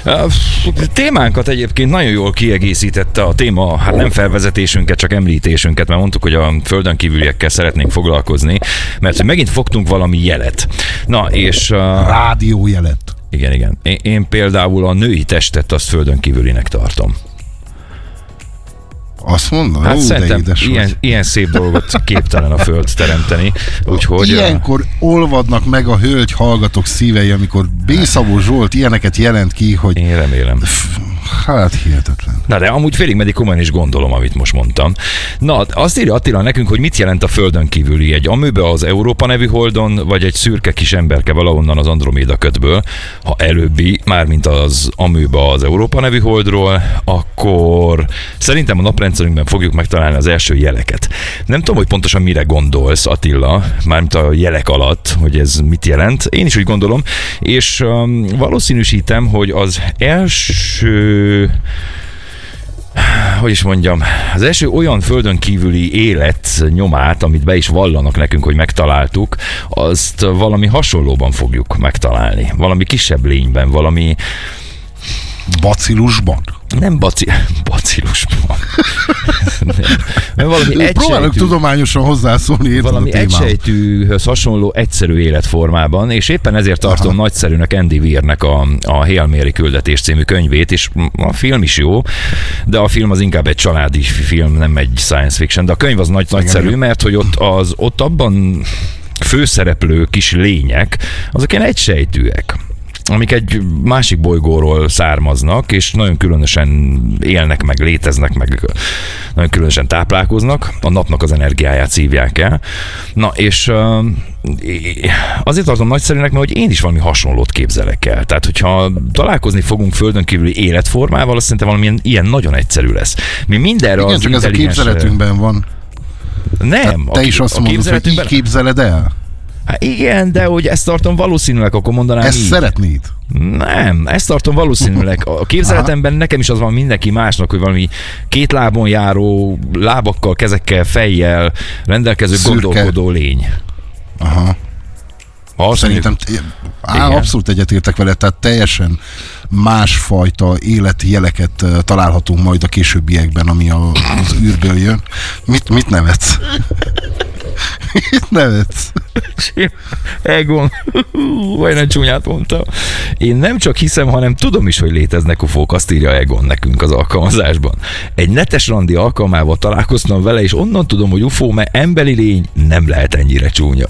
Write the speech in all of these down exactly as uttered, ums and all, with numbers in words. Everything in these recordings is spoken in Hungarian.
A témánkat egyébként nagyon jól kiegészítette a téma, hát nem felvezetésünket, csak említésünket, mert mondtuk, hogy a földön kívüliekkel szeretnénk foglalkozni, mert hogy megint fogtunk valami jelet. Na, és... Uh, Rádiójelet. Igen, igen. Én, én például a női testet azt földön kívülinek tartom. Azt mondom? Hát Ó, szerintem ilyen, vagy. ilyen szép dolgot képtelen a föld teremteni. Úgyhogy ilyenkor a... olvadnak meg a hölgy hallgatók szívei, amikor B-Szabó Zsolt ilyeneket jelent ki, hogy... Én remélem. Hát hihetetlen. Na de amúgy félig meddig komolyan is gondolom, amit most mondtam. Na, azt írja Attila nekünk, hogy mit jelent a földön kívüli, egy amöbe az Európa nevű holdon, vagy egy szürke kis emberke valahonnan az Androméda ködből. Ha előbbi, mármint az amöbe az Európa nevű holdról, akkor szerintem a naprendszerünkben fogjuk megtalálni az első jeleket. Nem tudom, hogy pontosan mire gondolsz, Attila, mármint a jelek alatt, hogy ez mit jelent. Én is úgy gondolom, és um, valószínűsítem, hogy az első hogy is mondjam, az első olyan földön kívüli élet nyomát, amit be is vallanak nekünk, hogy megtaláltuk, azt valami hasonlóban fogjuk megtalálni. Valami kisebb lényben, valami... Bacillusban? Nem baci... bacillusban. Nem. Valami egysejtű... Próbálok tudományosan hozzászólni. Valami egysejtűhöz hasonló egyszerű életformában, és éppen ezért tartom Aha. nagyszerűnek Andy Weirnek a, a Hail Mary küldetés című könyvét, és a film is jó, de a film az inkább egy családi film, nem egy science fiction, de a könyv az nagy, nagyszerű, mert hogy ott, az, ott abban főszereplő kis lények, azok ilyen egysejtűek, amik egy másik bolygóról származnak, és nagyon különösen élnek meg, léteznek meg, nagyon különösen táplálkoznak, a napnak az energiáját szívják el. Na, és uh, azért tartom nagyszerűnek, mert hogy én is valami hasonlót képzelek el. Tehát, hogyha találkozni fogunk földön kívüli életformával, azt szerintem valamilyen ilyen nagyon egyszerű lesz. Mi mindenre Igen, az csak ez a képzeletünkben van. Nem. Tehát te a, is azt a mondod, hogy így képzeled el? Hát igen, de hogy ezt tartom valószínűleg, akkor mondanám Ezt így. szeretnéd? Nem, ezt tartom valószínűleg. A képzeletemben nekem is az van mindenki másnak, hogy valami két lábon járó, lábakkal, kezekkel, fejjel rendelkező Szürke. gondolkodó lény. Aha. Ha Szerintem á, abszolút egyetértek vele, tehát teljesen másfajta életjeleket találhatunk majd a későbbiekben, ami a, az űrből jön. Mit, mit nevetsz? Mit nevetsz? Egon, vagy nem csúnyát mondtam. Én nem csak hiszem, hanem tudom is, hogy léteznek ufók, azt írja Egon nekünk az alkalmazásban. Egy netes randi alkalmával találkoztam vele, és onnan tudom, hogy ufó, mert emberi lény nem lehet ennyire csúnya.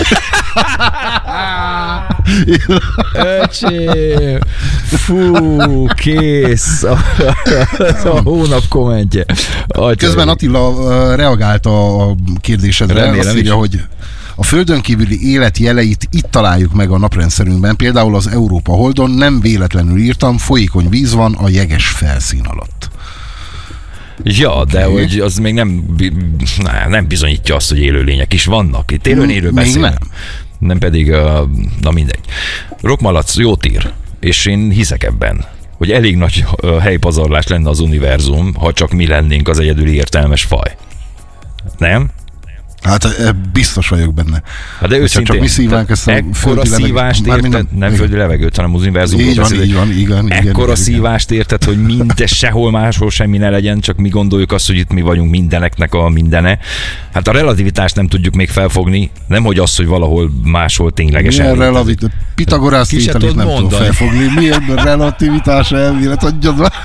Öcsém! Fú, kész! A, a hónap kommentje. Atya, közben Attila reagált a kérdésedre. Remélem azt írja, is. hogy a földön kívüli élet jeleit itt találjuk meg a naprendszerünkben, például az Európa holdon, nem véletlenül írtam, folyékony víz van a jeges felszín alatt. Ja, de hogy az még nem, nem bizonyítja azt, hogy élőlények is vannak. Itt élőlényről beszélünk. Nem. Nem pedig, na mindegy. Rockmalac jót ír, és én hiszek ebben, hogy elég nagy helypazarlás lenne az univerzum, ha csak mi lennénk az egyedüli értelmes faj. Nem? Hát biztos vagyok benne. Hát de őszintén, csak mi szívnánk ezt a ekkora szívást érted, nem, nem földi levegőt, hanem az univerzumból így van, beszél, így van, igen, ekkora igen, szívást érted, hogy minden sehol máshol semmi ne legyen, csak mi gondoljuk azt, hogy itt mi vagyunk mindeneknek a mindene. Hát a relativitást nem tudjuk még felfogni, nem hogy az, hogy valahol máshol ténylegesen. Milyen relativitás? Pitagorász tételét nem tudom felfogni. Milyen relativitás elmélet, adjad már.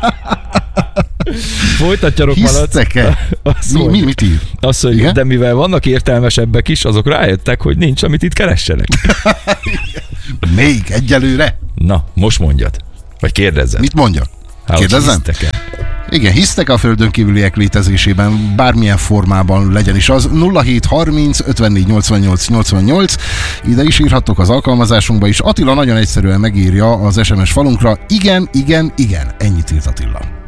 Folytatja Rockmalac. Hisztek-e? Mi, mi, mit ír? Azt, hogy igen? De mivel vannak értelmesebbek is, azok rájöttek, hogy nincs, amit itt keressenek. Még egyelőre? Na, most mondjad. Vagy kérdezzed. Mit mondjak? Hát, kérdezzem? Igen, hisztek a földön kívüliek létezésében, bármilyen formában legyen is az. nulla hét harminc ötvennégy nyolcvannyolc nyolcvannyolc, ide is írhattok az alkalmazásunkba is. Attila nagyon egyszerűen megírja az es em es falunkra. Igen, igen, igen. Ennyit írt Attila.